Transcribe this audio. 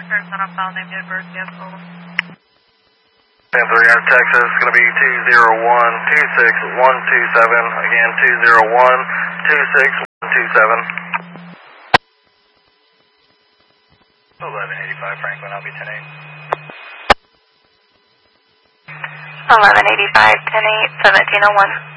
person on file named Edward Vehicle. 10-3 out of Texas, it's going to be 201-26127. Again, 201-26127. 1185 Franklin, I'll be 10-8. 1185, 10-8, 1701.